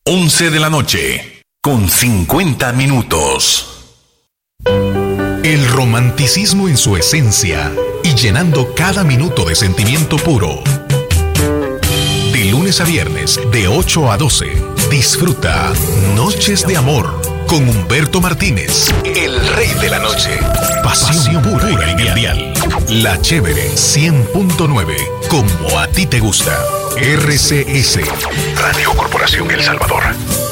11 de la noche, con 50 minutos. El romanticismo en su esencia y llenando cada minuto de sentimiento puro. De lunes a viernes, de 8 a 12, disfruta Noches de Amor con Humberto Martínez, el rey de la noche. Pasión pura y mundial. La Chévere 100.9, como a ti te gusta. RCS, Radio Corporación El Salvador.